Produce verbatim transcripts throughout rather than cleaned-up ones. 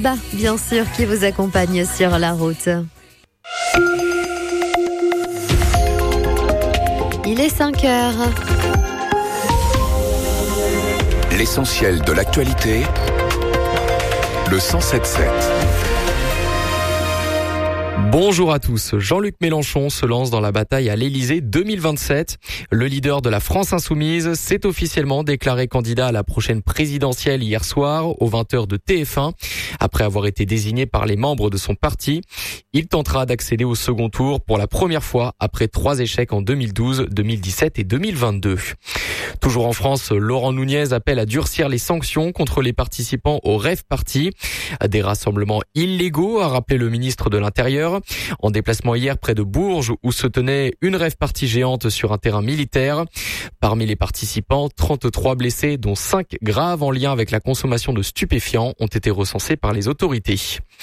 Bah, bien sûr, qui vous accompagne sur la route. Il est cinq heures. L'essentiel de l'actualité, le cent sept sept. Bonjour à tous. Jean-Luc Mélenchon se lance dans la bataille à l'Élysée deux mille vingt-sept. Le leader de la France Insoumise s'est officiellement déclaré candidat à la prochaine présidentielle hier soir aux vingt heures de T F un. Après avoir été désigné par les membres de son parti, il tentera d'accéder au second tour pour la première fois après trois échecs en deux mille douze, deux mille dix-sept et deux mille vingt-deux. Toujours en France, Laurent Nunez appelle à durcir les sanctions contre les participants au Rave Party. Des rassemblements illégaux, a rappelé le ministre de l'Intérieur. En déplacement hier près de Bourges où se tenait une rave party géante sur un terrain militaire. Parmi les participants, trente-trois blessés dont cinq graves en lien avec la consommation de stupéfiants ont été recensés par les autorités.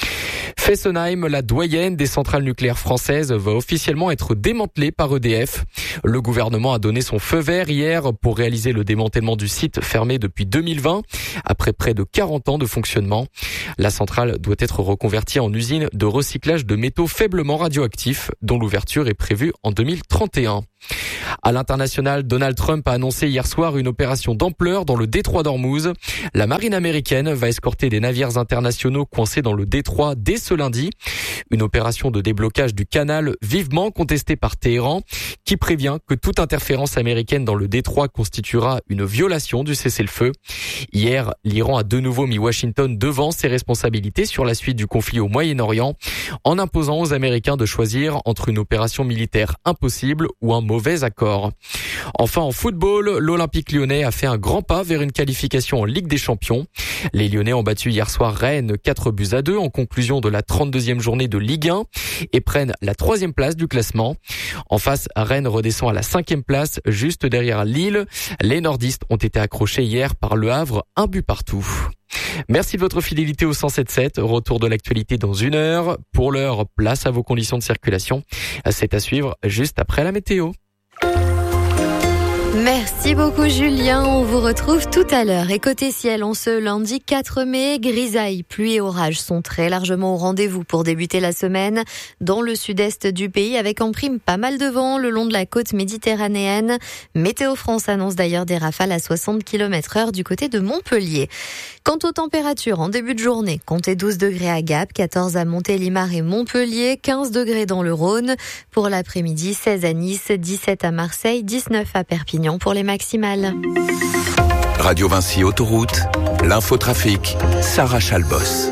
Fessenheim, la doyenne des centrales nucléaires françaises, va officiellement être démantelée par E D F. Le gouvernement a donné son feu vert hier pour réaliser le démantèlement du site fermé depuis deux mille vingt, après près de quarante ans de fonctionnement. La centrale doit être reconvertie en usine de recyclage de métaux faiblement radioactifs, dont l'ouverture est prévue en deux mille trente et un. À l'international, Donald Trump a annoncé hier soir une opération d'ampleur dans le détroit d'Ormuz. La marine américaine va escorter des navires internationaux coincés dans le détroit dès ce lundi. Une opération de déblocage du canal vivement contestée par Téhéran, qui prévient que toute interférence américaine dans le détroit constituera une violation du cessez-le-feu. Hier, l'Iran a de nouveau mis Washington devant ses responsabilités sur la suite du conflit au Moyen-Orient, en imposant aux Américains de choisir entre une opération militaire impossible ou un mauvais accord. Enfin, en football, l'Olympique lyonnais a fait un grand pas vers une qualification en Ligue des Champions. Les Lyonnais ont battu hier soir Rennes quatre buts à deux en conclusion de la trente-deuxième journée de Ligue un et prennent la troisième place du classement. En face, Rennes redescend à la cinquième place, juste derrière Lille. Les nordistes ont été accrochés hier par Le Havre, un but partout. Merci de votre fidélité au cent sept sept. Retour de l'actualité dans une heure. Pour l'heure, place à vos conditions de circulation. C'est à suivre juste après la météo. Merci beaucoup Julien, on vous retrouve tout à l'heure. Et côté ciel, on ce lundi quatre mai, grisaille, pluie et orages sont très largement au rendez-vous pour débuter la semaine dans le sud-est du pays avec en prime pas mal de vent le long de la côte méditerranéenne. Météo France annonce d'ailleurs des rafales à soixante kilomètres heure du côté de Montpellier. Quant aux températures, en début de journée, comptez douze degrés à Gap, quatorze à Montélimar et Montpellier, quinze degrés dans le Rhône. Pour l'après-midi, seize à Nice, dix-sept à Marseille, dix-neuf à Perpignan pour les maximales. Radio Vinci Autoroute, l'infotrafic, Sarah Chalbos.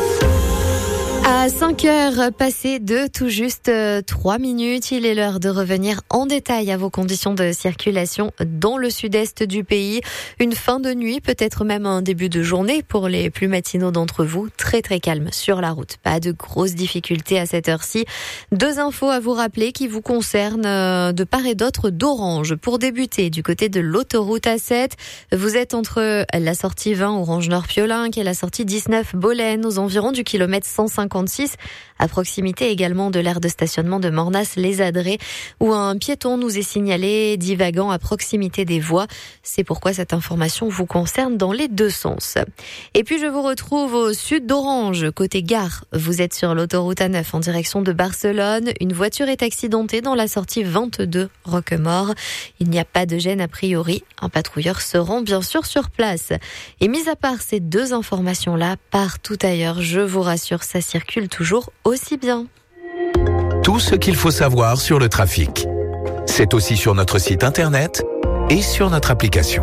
À cinq heures passées de tout juste trois minutes, il est l'heure de revenir en détail à vos conditions de circulation dans le sud-est du pays. Une fin de nuit, peut-être même un début de journée pour les plus matinaux d'entre vous. Très très calme sur la route. Pas de grosses difficultés à cette heure-ci. Deux infos à vous rappeler qui vous concernent de part et d'autre d'Orange. Pour débuter, du côté de l'autoroute A sept, vous êtes entre la sortie vingt Orange Nord-Piolenc et la sortie dix-neuf Bolène aux environs du kilomètre cent cinquante à proximité également de l'aire de stationnement de Mornas-les-Adrets, où un piéton nous est signalé divagant à proximité des voies. C'est pourquoi cette information vous concerne dans les deux sens. Et puis je vous retrouve au sud d'Orange, côté gare. Vous êtes sur l'autoroute A neuf en direction de Barcelone. Une voiture est accidentée dans la sortie vingt-deux Roquemort. Il n'y a pas de gêne a priori. Un patrouilleur se rend bien sûr sur place. Et mis à part ces deux informations-là, partout ailleurs, je vous rassure, ça circule toujours aussi bien. Tout ce qu'il faut savoir sur le trafic. C'est aussi sur notre site internet et sur notre application.